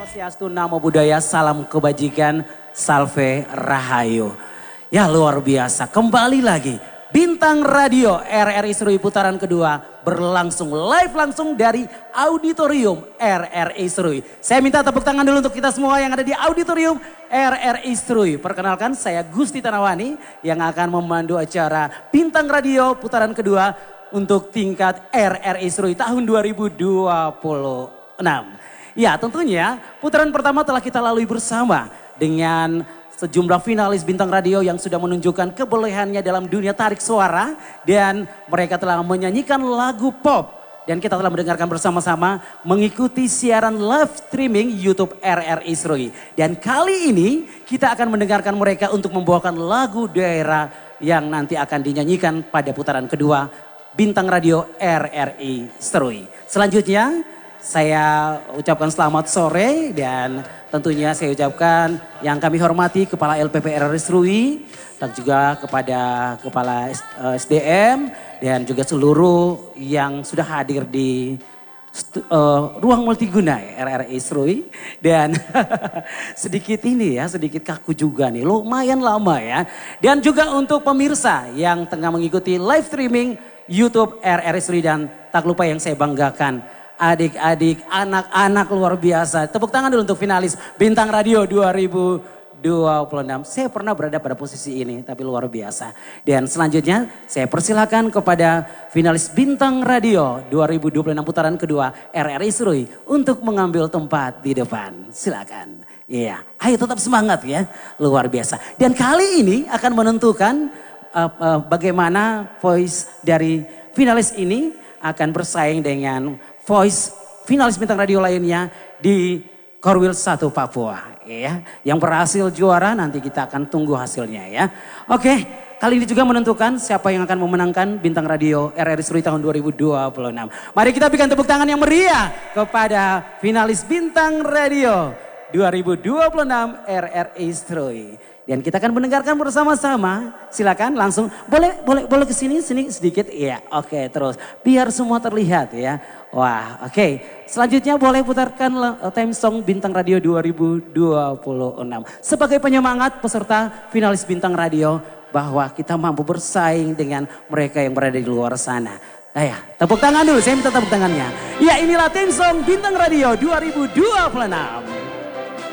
Swastiastu, Namo Buddhaya, salam kebajikan, salve rahayu. Ya luar biasa, kembali lagi Bintang Radio RRI Serui putaran kedua berlangsung live langsung dari Auditorium RRI Serui. Saya minta tepuk tangan dulu untuk kita semua yang ada di Auditorium RRI Serui. Perkenalkan saya Gusti Tanawani yang akan memandu acara Bintang Radio putaran kedua untuk tingkat RRI Serui tahun 2026. Ya tentunya putaran pertama telah kita lalui bersama dengan sejumlah finalis Bintang Radio yang sudah menunjukkan kebolehannya dalam dunia tarik suara. Dan mereka telah menyanyikan lagu pop. Dan kita telah mendengarkan bersama-sama mengikuti siaran live streaming YouTube RRI Serui. Dan kali ini kita akan mendengarkan mereka untuk membawakan lagu daerah yang nanti akan dinyanyikan pada putaran kedua Bintang Radio RRI Serui. Selanjutnya saya ucapkan selamat sore dan tentunya saya ucapkan yang kami hormati Kepala LPP RRI Serui dan juga kepada Kepala SDM dan juga seluruh yang sudah hadir di ruang multiguna RRI Serui. Dan sedikit ini ya, sedikit kaku juga nih, lumayan lama ya. Dan juga untuk pemirsa yang tengah mengikuti live streaming YouTube RRI Serui dan tak lupa yang saya banggakan, adik-adik, anak-anak luar biasa. Tepuk tangan dulu untuk finalis Bintang Radio 2026. Saya pernah berada pada posisi ini, tapi luar biasa. Dan selanjutnya saya persilakan kepada finalis Bintang Radio 2026 putaran kedua RRI Serui untuk mengambil tempat di depan. Silakan. Iya, ayo tetap semangat ya, luar biasa. Dan kali ini akan menentukan bagaimana voice dari finalis ini akan bersaing dengan voice finalis Bintang Radio lainnya di Korwil 1 Papua ya. Yang berhasil juara nanti kita akan tunggu hasilnya ya. Oke, kali ini juga menentukan siapa yang akan memenangkan Bintang Radio RRI Serui tahun 2026. Mari kita berikan tepuk tangan yang meriah kepada finalis Bintang Radio 2026 RRI Serui. Dan kita akan mendengarkan bersama-sama. Silakan langsung boleh ke sini sedikit. Iya, oke, terus biar semua terlihat ya. Wah, oke. Selanjutnya boleh putarkan theme song Bintang Radio 2026 sebagai penyemangat peserta finalis Bintang Radio bahwa kita mampu bersaing dengan mereka yang berada di luar sana. Nah ya, tepuk tangan dulu. Saya minta tepuk tangannya. Ya, inilah theme song Bintang Radio 2026.